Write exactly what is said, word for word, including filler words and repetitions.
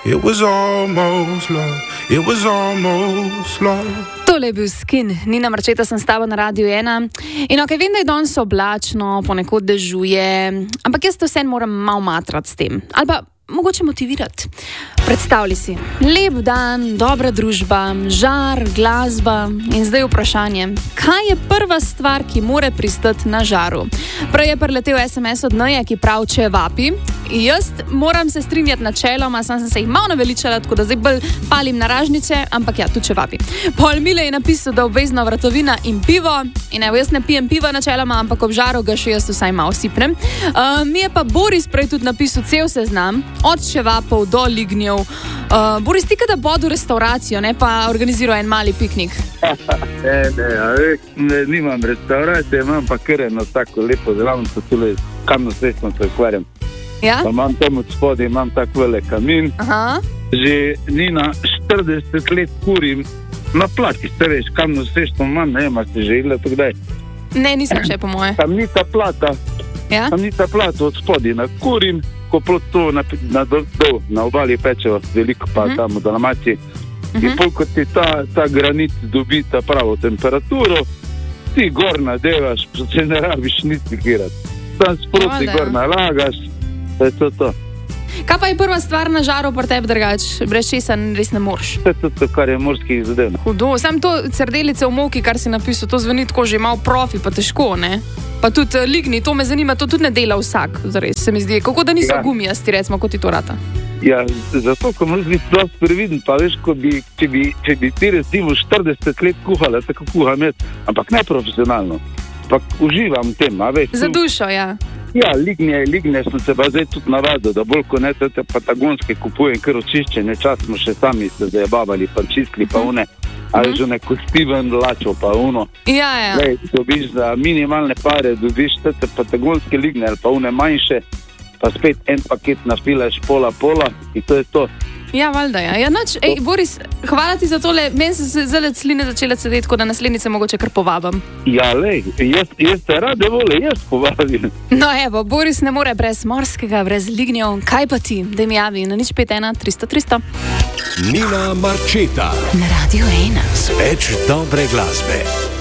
It was almost love. It was almost love. Tole je bil Skin, Nina Marčeta, sem s tabo na Radiu ena. In ok, vem, da je danes oblačno, ponekod dežuje, ampak jaz to vse moram malo matrati s tem. Ali pa mogoče motivirati. Predstavljaj si, lep dan, dobra družba, žar, glasba in zdaj vprašanje, kaj je prva stvar, ki more pristati na žaru? Prej je preletel es em es od Neje, ki prav če vapi. Jaz moram se strinjati načeloma, sam sem se jih malo naveličala, tako da zdaj bolj palim na ražnice, ampak ja, tudi če vapi. Pol Mile je napisal, da obvezna vratovina in pivo. In evo, jaz ne pijem piva načeloma, ampak ob žaru ga še jaz vsaj malo sipnem. Uh, mi je pa Boris prej tudi napisal cel seznam, od čevapov do lignjev. Uh, Boris, ti kada bodu restauracijo, ne pa organiziral en mali piknik. Ne, ne, ne, nimam restauracije, imam pa kar eno tako lepo delavnico, tule kamno svestno se ukvarjam. Ja? Pa imam tam od spodaj, imam tak velik kamin. Aha. Že Nina štirideset let kurim na plati, ste veš, kamno svestno imam, ne vem, a ste že jedli to kdaj. Ne, nisem še po moje. Kamnita plata, Ja? kamnita plata od spodaj na kurim, ko prot to na, na, do, do, na obali pečevo, veliko pa Mhm. tam v Dalmaciji. Mhm. In pol, ko ti ta, ta granit dobi ta pravo temperaturo, ti gor nadevaš, se ne rabiš nič pikirati. Tam sproti Valjda, gor ja. nalagaš, to je to to. Kaj pa je prva stvar na žaru pri tebi drugač? Brez česa res ne moreš. To je to, to kar je morskih zadev. Hudo, sam to srdelice v moki, kar si napisal, to zveni tako že malo profi, pa težko, ne? Pa tudi uh, ligni, to me zanima, to tudi ne dela vsak, zares, se mi zdi. Kako da niso Ja. gumijasti, recimo, kot ti to rata. Ja, zato, ko moraš biti dosti previden, pa veš, ko bi, če, bi, če bi ti recimo štirideset let kuhala, tako kuham jaz, ampak ne profesionalno. Ampak uživam v tem, a veš. Za tu- dušo, ja. Ja, lignje, lignje sem se pa zdaj tudi navadil, da bolj ko ne te patagonske kupujem, ker očiščene, čas smo še sami se zajebavali, pa čistili pa une, ali že neko Steven lačo pa uno. Ja, ja. Lej, dobiš za minimalne pare, dobiš te patagonske lignje ali pa une manjše, pa spet en paket nafilaš pola pola in to je to. Ja, valjda, ja. Ja, nač, ej, Boris, hvala ti za tole, meni so se zelo sline začele sedeti, tako da naslednjice mogoče kar povabim. Ja, lej, jaz, jaz te rade vole, jaz povabim. No, evo, Boris ne more brez morskega, brez lignjev. Kaj pa ti? Daj mi javi na nič pet ena tristo tristo. Nina Marčeta. Na Radiu ena. Več dobre glasbe.